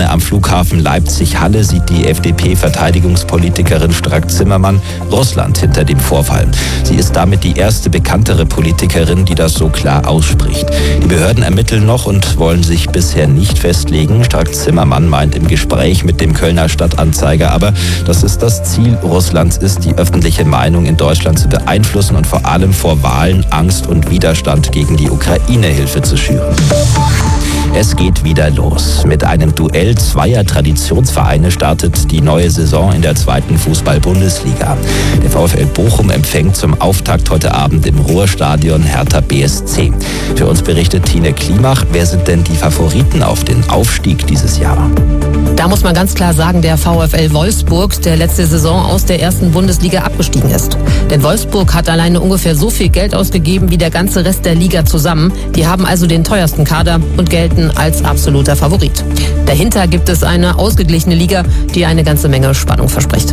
Szene am Flughafen Leipzig-Halle sieht die FDP-Verteidigungspolitikerin Strack-Zimmermann Russland hinter dem Vorfall. Sie ist damit die erste bekanntere Politikerin, die das so klar ausspricht. Die Behörden ermitteln noch und wollen sich bisher nicht festlegen. Strack-Zimmermann meint im Gespräch mit dem Kölner Stadtanzeiger aber, dass es das Ziel Russlands ist, die öffentliche Meinung in Deutschland zu beeinflussen und vor allem vor Wahlen Angst und Widerstand gegen die Ukraine-Hilfe zu schüren. Es geht wieder los. Mit einem Duell zweier Traditionsvereine startet die neue Saison in der 2. Fußball-Bundesliga. Der VfL Bochum empfängt zum Auftakt heute Abend im Ruhrstadion Hertha BSC. Für uns berichtet Tine Klimach, wer sind denn die Favoriten auf den Aufstieg dieses Jahr? Da muss man ganz klar sagen, der VfL Wolfsburg, der letzte Saison aus der 1. Bundesliga abgestiegen ist. Denn Wolfsburg hat alleine ungefähr so viel Geld ausgegeben wie der ganze Rest der Liga zusammen. Die haben also den teuersten Kader und gelten als absoluter Favorit. Dahinter gibt es eine ausgeglichene Liga, die eine ganze Menge Spannung verspricht.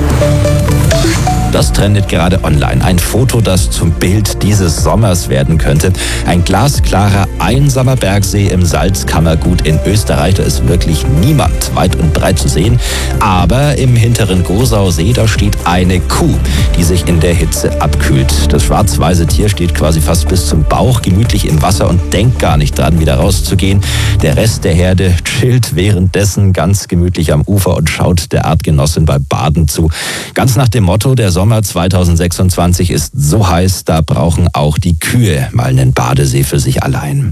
Das trendet gerade online. Ein Foto, das zum Bild dieses Sommers werden könnte. Ein glasklarer, einsamer Bergsee im Salzkammergut in Österreich. Da ist wirklich niemand weit und breit zu sehen. Aber im hinteren Gosausee, da steht eine Kuh, die sich in der Hitze abkühlt. Das schwarz-weiße Tier steht quasi fast bis zum Bauch gemütlich im Wasser und denkt gar nicht dran, wieder rauszugehen. Der Rest der Herde chillt währenddessen ganz gemütlich am Ufer und schaut der Artgenossin beim Baden zu. Ganz nach dem Motto, der Sommer 2026 ist so heiß, da brauchen auch die Kühe mal einen Badesee für sich allein.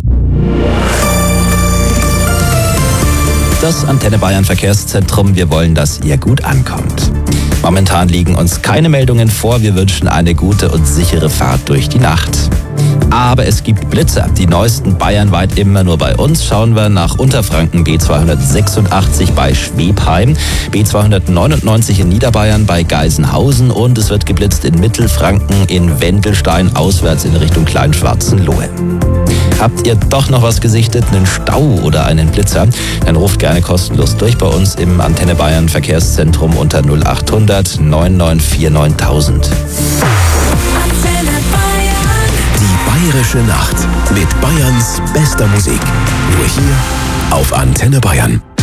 Das Antenne Bayern Verkehrszentrum, wir wollen, dass ihr gut ankommt. Momentan liegen uns keine Meldungen vor, wir wünschen eine gute und sichere Fahrt durch die Nacht. Aber es gibt Blitzer, die neuesten bayernweit immer nur bei uns. Schauen wir nach Unterfranken B286 bei Schwebheim, B299 in Niederbayern bei Geisenhausen und es wird geblitzt in Mittelfranken in Wendelstein auswärts in Richtung Kleinschwarzenlohe. Habt ihr doch noch was gesichtet, einen Stau oder einen Blitzer? Dann ruft gerne kostenlos durch bei uns im Antenne Bayern Verkehrszentrum unter 0800 9949 9000. Bayerische Nacht mit Bayerns bester Musik. Nur hier auf Antenne Bayern.